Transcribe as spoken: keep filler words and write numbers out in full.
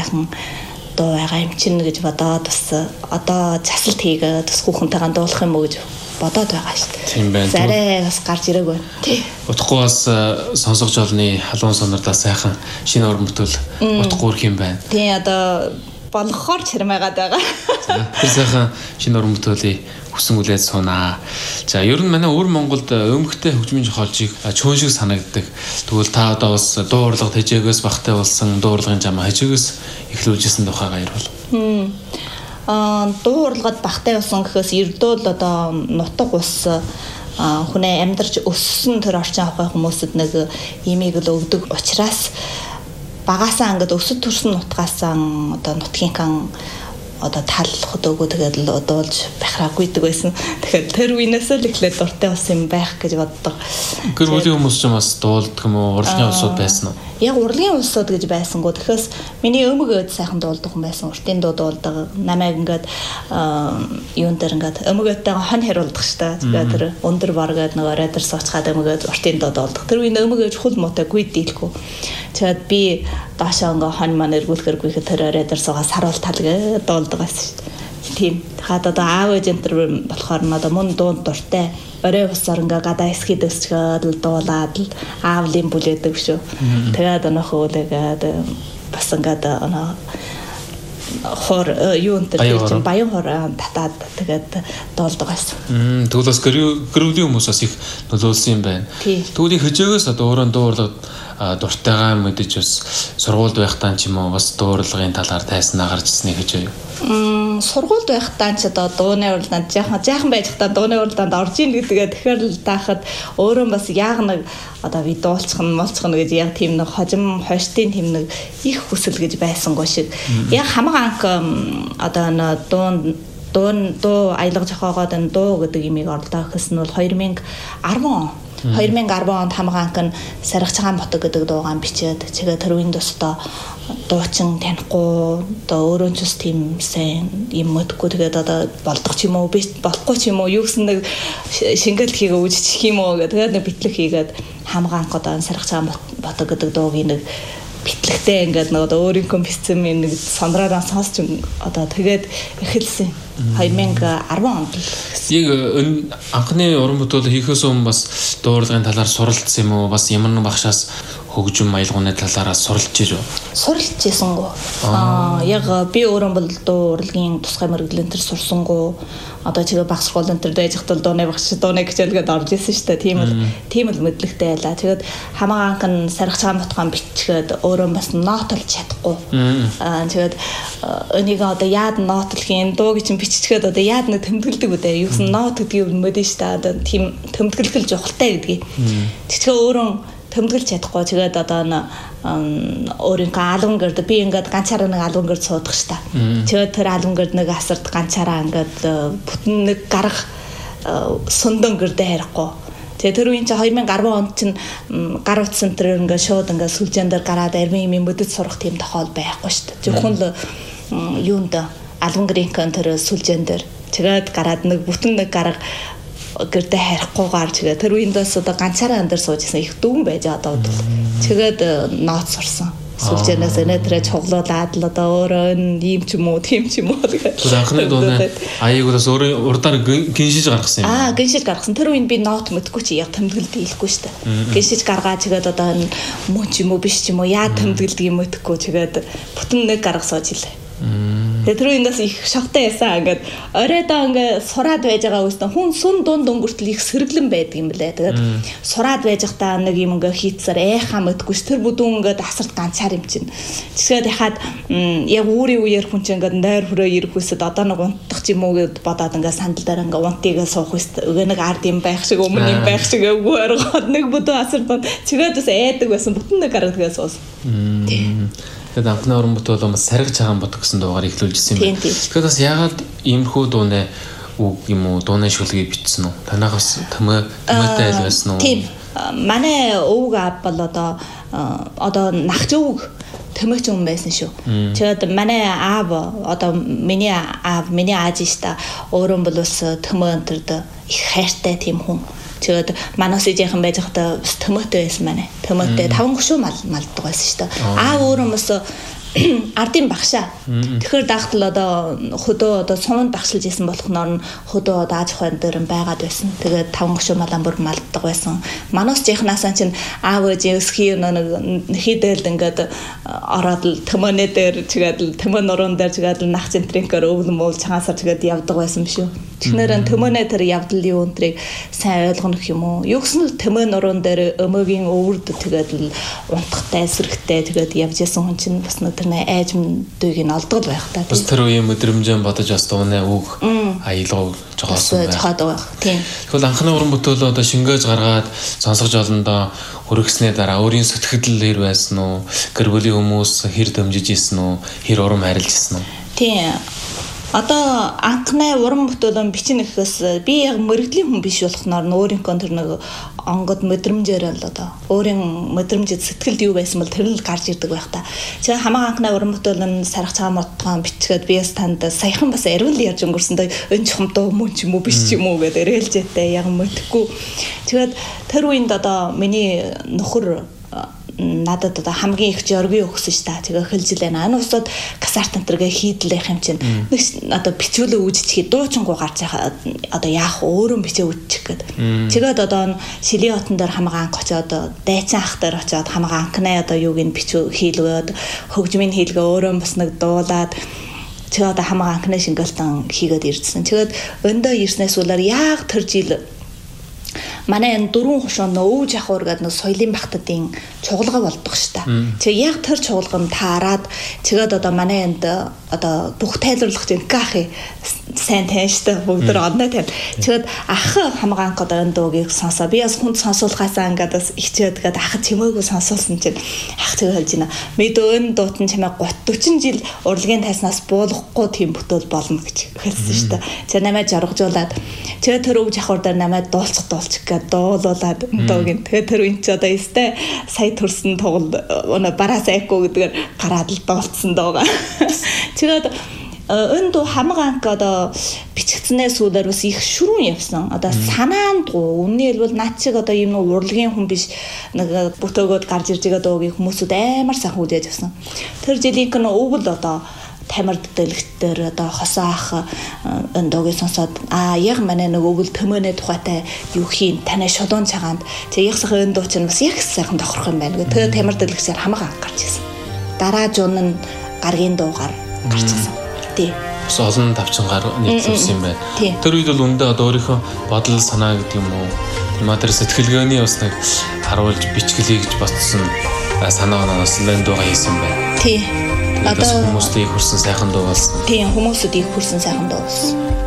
сайхан дуу байгаа юм чинь гэж бодоод бас одоо засалт хийгээд бас хүүхэнтэйгээ дуулах юм уу гэж бодоод байгаа шүү дээ. Тийм байна. Зарай бас гарч ирэг байна. Тий. Утгагүй бас сонсогч олны халуун сонордоо сайхан шинэ уран бүтээл утгагүй ирэх юм байна. Тий одоо болгохоор чармайгаад байгаа. Тэр сайхан шинэ уран бүтээлийг хүсэн үлээд сунаа. За ер нь манай өвөр Монголд өмгтэй хөгжмийн зохиолчийг чуун шиг санагддаг. Тэгвэл та одоо бас дуу урлаг тэжээгээс багтай болсон дуу урлагын жамаа хажигээс эхлүүлжсэн тухайгаа ярил. Хм. Аа дуу урлагад багтай болсон гэхээс ердөө л одоо нутаг ус хүнээ амьдарч өссөн тэр орчин авах хүмүүсэд нэг имийг л өгдөг учраас багасаа ингээд өсөд төрсөн нутгаасаа одоо нутгийнхаа одоо талхад өгөө тэгээд л дуулж бахраагүйдэг байсан. Тэгэхээр тэр үеэс л эхлээд дуртай бас юм байх гэж боддог. Гэр бүлийн хүмүүс ч бас дуулдаг юм уу? Урлагийн улсууд байсан уу? Яг урлагийн улсууд гэж байсангүй. Тэгэхээс миний өмгөөд сайхан дуулдаг хүн байсан. Уртын дуу дуулдаг. Намайг ингээд юун дээр ингээд өмгөөдтэйгээ хон хариулдаг штэ. Тэгээд тэр өндөр баргаад нэг орой дээр сууцгаад өмгөөд уртын дуу дуулдаг. Тэр үеийн өмгөөж хул муутай гүйд дийлэхгүй. Тэгээд би даашаа ингээ хон маань эргүүлэхэргүй тэр орой дээр суугаа саруул талгээ дуулдаг байсан шүү. Тийм. Хаад одоо аав ээж энэ болохоор нь одоо мөн дуунд дуртай. Орой усаар ингээ гадаа эсхийд өсчөөд л дуулаад л аавлын бүлээдэг шүү. Тэгээд өнөөх үлээгээд бас ингээд оноо хор юу энэ чинь баян хор татаад тэгээд дуулдаг байсан. Мм тэгвэл бас гэрүүлийн хүмүүс бас их нөлөөлсөн юм байна. Тэгвэл их хажоогоос одоо өөрөө дуурлага дуртайгаа мэдээж бас сургуульд байхдаа ч юм уу бас дуурлагын талаар тайснаа гарч ирсний гэж юу? Мм сургуульд байхдаа ч одоо дууны уралдаанд жаахан жаахан байж хата дууны уралдаанд орж ийн гэдгээ тэгэхээр л таахад өөрөө бас яг нэг одоо би дуулчих нь молчих нь гэж яг тийм нэг хожим хойштын тийм нэг их хүсэл гэж байсангүй шиг. Яг хамаг анх одоо нөө дуун дуун дуу аялга жохоогоод энэ дуу гэдэг имийг орлоо гэхээс нь бол two thousand ten он two thousand ten онд хамаг анх нь Сарих цагаан ботог гэдэг дуугаан бичээд тэгээ тэр үеийн достой дуучин танихгүй одоо өөрөө ч бас тийм сайн юм мэдгүй тэгээд одоо болдог ч юм уу би болохгүй ч юм уу юу гэсэн нэг шингэл хийгээ үжчих юм уу гэдэг нэг битлэг хийгээд хамаг анх одоо Сарих цагаан ботог гэдэг дуугийн нэг битлэгтэй ингээд нэг одоо өөрийнхөө бицсэн нэг сондраараа сонсч одоо тэгээд эхэлсэн two thousand ten онд. Яг энэ анхны уран бүтээл хийхээс өмнө бас дуурлагын талаар суралцсан юм уу? Бас ямар нэгэн багшаас хөгжим аялгауны талаараа суралж ирв. Суралж ирсэнгүү. Аа яг би өөрөө бол дуу урлагийн тусгай мэргэжлийн төр сурсангуу. Одоо чигээ багш сургуулийн төр дайж хатал дууны багш дууны хичээлгээд орж исэн шүү дээ. Тийм л тийм л мэдлэгтэй байлаа. Тэгээд хамаг анх нь Сарих цагаан ботгоон бичгээд өөрөө бас нотлж чадахгүй. Аа тэгээд энийг одоо яад нотлох юм дууг чинь биччихээд одоо яад нэг тэмдэглэдэг үү? Юу гэсэн нот гэдгийг мэдэн шүү дээ. Одоо тийм тэмдэглэл жухалтай гэдгийг. Тэгэхээр өөрөө тэмдэглэж чадахгүй. Тэгээд одоо өөрийнхөө албан гэрд би ингээд ганцаараа нэг албан гэрд суудах ш та. Тэгээд тэр албан гэрд нэг асарт ганцаараа ингээд бүтэн нэг гарах сундан гэрдээ харихгүй. Тэгээд тэр үеийн чинь two thousand ten онд чинь гар утсан тэр ингээд шууд ингээд сүлжээн дээр гараад армийн юм мэдэж сурах тийм тохиол байхгүй ш та. Зөвхөн л юунд албан гэрийн тэр сүлжээн дээр тэгээд гараад нэг бүтэн нэг гарах гэрдээ харихгүйгээр тэгээд тэр үеиндээс одоо ганцаараа энэ дээр сууж исэн их дүүн байж одоо бол тэгээд ноот сурсан. Сүлжээнээс энэ тэрэ чуглуулаад л одоо өөрөө ийм ч юм уу тийм ч юм уу тэгээд анхны дууны аяыг бас өөрөө урдаар гиншиж гаргасан юм. Аа гиншиж гаргасан. Тэр үеинд би ноот мэдгүй чи яг тэмдэглэл дийлэхгүй шүү дээ. Гиншиж гаргаад тэгээд одоо муу ч юм уу биш ч юм уу яа тэмдэглэдэг юм мэдэхгүй тэгээд бүтэн нэг гарга сууж илээ. Тэгээд тэр үеиндээс их шоктой ясаа ингээд оройдоо ингээд сураад байж байгаа үстэн хүн сүн дунд өнгөртөл их сэргэлэн байдаг юм блэ. Тэгээд сураад байж байхдаа нэг юм ингээд хийцээр айхаа мэдгүй ш тэр бүдүүн ингээд асарт ганцаар юм чинь. Тэгсгээд яхаад яг үүрийн үеэр хүн чинь ингээд нойр хөрөө ирэх үсэд одоо нэг унтах юм уу гэд бодоод ингээд сандал дээр ингээд унтыгаа суух үст өгөө нэг ард юм байх шиг өмнө юм байх шиг өвгөө оргоод нэг бүдүү асарт чигээд бас айдаг байсан бүтэн нэг гараад тэгээс уус. Тэгээд анхны уран бүтээл бол Сарих цагаан ботог гэсэн дуугаар эхлүүлжсэн юм байна. Тэгэхээр бас яагаад иймэрхүү дууны үг юм уу дууны шүлгийг бичсэн үү? Танайх бас тэмээ тэмээтэй айлгасан уу? Тийм. Манай өвөг аав бол одоо одоо нахч өвөг тэмээч юм байсан шүү. Тэгээд манай аав одоо миний аав миний ааж ста өөрөө бол бас тэмээ өнтерд их хайртай тийм хүн. Тэгээд манаас ижийнхэн байж байхдаа тэмээтэй байсан манай. Тэмээтэй таван гушуу мал малддаг байсан шүү дээ. Аав өөрөө бас ардын багшаа. Тэгэхээр дагтал одоо хөдөө одоо суманд багшилж исэн болохоор хөдөө одоо аж ахуйн дээр байгаад байсан. Тэгээд таван гушуу малан бүр малддаг байсан. Манус жихнаасаа чинь аав ээж өсхий нэг хідэлд ингээд ороод л төмөнөө дээр чигээд л төмөн нуруунд дээр чигээд л нах центрингээр өвлөн мөв чагаасаар чигээд явдаг байсан биш үү. Тэгэхээр төмөнөө тэр явдал юу өнтрийг сайн ойлгох юм уу? Юу гэсэн л төмөн нуруунд дээр өмөгийн өвөрд тэгээд л унтахтай эсрэгтэй тэгээд явж исэн хүн чинь бас нэг тэр айж мдгийг нь олдгол байх та. Бас тэр үеийн мэдрэмжэн бодож бас дуунаа үг аялал жогоосон байх. Жохоод байх. Тийм. Тэгвэл анхны уран бүтээлөө одоо шингээж гаргаад сонсгож олондоо өргөснээ дараа өөрийн сэтгэл хэр байсан уу? Гэр бүлийн хүмүүс хэр дэмжиж исэн үү? Хэр урам харилж исэн үү? Тийм. Одоо анхны уран бүтээлэн бичнэ гэхээс би яг мөрөгдлийн хүн биш болохноор өөрийнхөө тэр нэг онгод мэдрэмжээр л одоо өөрийн мэдрэмжэд сэтгэлд юу байсан бол тэр нь гарч ирдэг байх та. Чи хамаа анхны уран бүтээлэн сарах цагаан мотгоон бичгээд би яс танд саяхан бас арвил ярьж өнгөрсөндөө энэ ч хумдуу мөн ч юм уу биш ч юм уу гэдэг ээлжээтэй яг мэдэхгүй. Тэгээд тэр үеинд одоо миний нөхөр надад одоо хамгийн их жорги өгсөн ш та. Тэгээ хэлж лээ. Энэ усад касарт энтергээ хийдлэх юм чинь нэг одоо бичүүлээ үүжчих дуучингуу гарч яхаа одоо яах өөрөө бичээ үүчих гээд. Тэгээд одоо шилийн хотон дээр хамгаа анх очоод дайцсан ах дээр очоод хамгаа анхнаа одоо юуг нь бичүү хийлгөөд хөгжмийн хийлгээ өөрөө бас нэг дуулаад тэгээд одоо хамгаа анхнаа шингэлтэн хийгээд ирдсэн. Тэгээд өндөө ирснээс улаар яг тэр жил манай энэ дөрвөн хушуу нөөж ахуур гэдэг нэг соёлын багтдын чуулга болдог ш та. Тэгээ яг тэр чуулган таарад тэгээд одоо манай энд одоо бүх тайлбарлах юм гахи сайн тань ш та бүгд одноо тань. Тэгээд ах хамгаан одоо энэ дуугийг сонсоо. Би бас хүнд сонсуулахаасаа ингээд бас ичээд гээд ах чимээгүй сонсуулсан чинь ах тэгээд хэлж байна. Мэдөө энэ дуутан чимээ гот forty жил урлагийн тайснаас буулгахгүй тийм бүтээл болно гэж хэлсэн ш та. Тэгээ намайг жаргажуулаад тэгээд тэр өвж ахуур дээр намайг дуулчих дуулчих гээд дуулуулаад дуугийн. Тэгээд тэр үн чи одоо өстэй сая төрсөн тоглол өнө бараа сайхгүй гэдгээр гараад л дуулцсан дууга. Тэгээд энэ дуу хамгаан одоо бичгдснээс үүдээр бас их шүрүүн явсан. Одоо санаанд гоо үнний хэлбэл наад чиг одоо юм нэг урлагийн хүн биш нэг бүтээгөөд гарч ирж байгаа дуугийн хүмүүсүүд амар сайхан үдээж авсан. Тэр жилийнх нь өвөл одоо тамирд дэлгтэр одоо хосоох энэ дуугийг сонсоод аа яг манай нэг өвөл төмөнөө тухайтай юу хийн танай шулуун цагаанд тэг яг сайхан энэ дуу чинь бас яг сайхан тохирох юм байна гэх. Тэгээ тамирд дэлгчээр хамаагаа гарч ирсэн. Дараа жуун нь гаргийн дуугаар гарч ирсэн. Тий. Бас олон тавчингаар нийтлүүлсэн юм байна. Тэр үед бол үндэ одоо өөрийнхөө бодол санаа гэдэг юм уу тэр матер сэтгэлгээний бас нэг харуулж бичгэлээ гэж бодсон санаа оноос л энэ дуугаа хийсэн байна. Тий. Одоо хүмүүст их хүрсэн сайхан дуу болсон. Тийм хүмүүсд их хүрсэн сайхан дуу болсон.